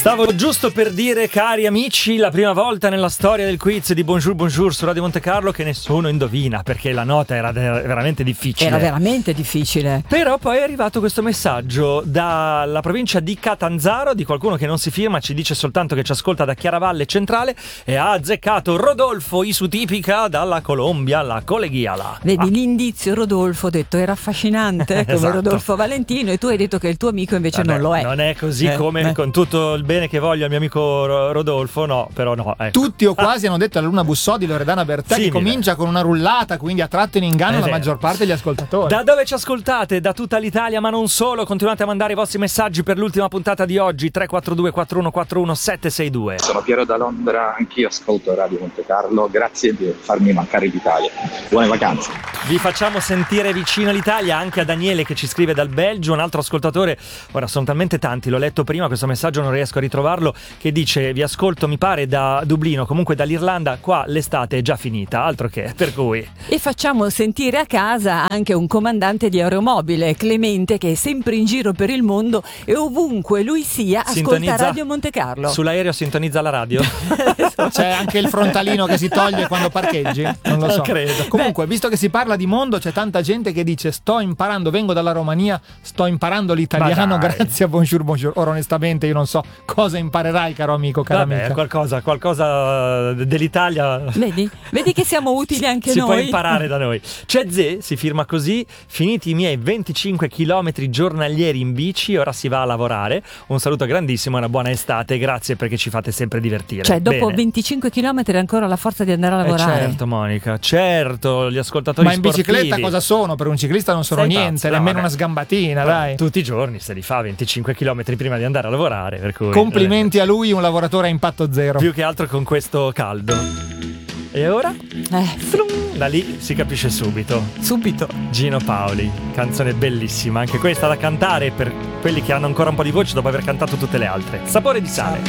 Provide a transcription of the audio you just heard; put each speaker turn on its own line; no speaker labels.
Stavo giusto per dire, cari amici, la prima volta nella storia del quiz di Bonjour Bonjour su Radio Monte Carlo che nessuno indovina, perché la nota era veramente difficile.
Era veramente difficile.
Però poi è arrivato questo messaggio dalla provincia di Catanzaro, di qualcuno che non si firma, ci dice soltanto che ci ascolta da Chiaravalle Centrale e ha azzeccato Rodolfo Isutipica dalla Colombia, la colleghiala.
Vedi, l'indizio Rodolfo, ho detto, era affascinante come
Esatto.
Rodolfo Valentino, e tu hai detto che il tuo amico invece non lo è.
Non è così, come con tutto il bene che voglio al mio amico Rodolfo, no, però no. Ecco.
Tutti o quasi hanno detto alla Luna Bussò di Loredana Bertè che comincia con una rullata, quindi ha tratto in inganno la maggior parte degli ascoltatori.
Da dove ci ascoltate? Da tutta l'Italia, ma non solo. Continuate a mandare i vostri messaggi per l'ultima puntata di oggi. 342 4141 762.
Sono Piero da Londra, anch'io ascolto Radio Monte Carlo, grazie di farmi mancare l'Italia. Buone vacanze.
Vi facciamo sentire vicino l'Italia anche a Daniele che ci scrive dal Belgio, un altro ascoltatore. Ora sono talmente tanti, l'ho letto prima, questo messaggio non riesco a ritrovarlo, che dice: vi ascolto, mi pare da Dublino, comunque dall'Irlanda, qua l'estate è già finita, altro che, per cui.
E facciamo sentire a casa anche un comandante di aeromobile, Clemente, che è sempre in giro per il mondo e ovunque lui sia ascolta Radio Monte Carlo.
Sull'aereo sintonizza la radio?
C'è anche il frontalino che si toglie quando parcheggi? Non lo so.
Credo.
Comunque, visto che si parla di mondo, c'è tanta gente che dice: sto imparando, vengo dalla Romania, sto imparando l'italiano grazie a Bonjour Bonjour. Ora onestamente io non so cosa imparerai, caro amico, cara amica.
Qualcosa dell'Italia.
Vedi che siamo utili anche
si
noi.
Si può imparare da noi. C'è Ze, si firma così: finiti i miei 25 chilometri giornalieri in bici, ora si va a lavorare. Un saluto grandissimo e una buona estate, grazie perché ci fate sempre divertire.
Cioè dopo 25 chilometri ancora la forza di andare a lavorare.
Certo Monica, certo, gli ascoltatori
sportivi. Ma in bicicletta cosa sono? Per un ciclista non sono niente, nemmeno una sgambatina, dai.
Tutti i giorni se li fa 25 chilometri prima di andare a lavorare, per cui
complimenti a lui, un lavoratore a impatto zero.
Più che altro con questo caldo. E ora? Da lì si capisce subito. Gino Paoli, canzone bellissima, anche questa da cantare per quelli che hanno ancora un po' di voce dopo aver cantato tutte le altre. Sapore di sale.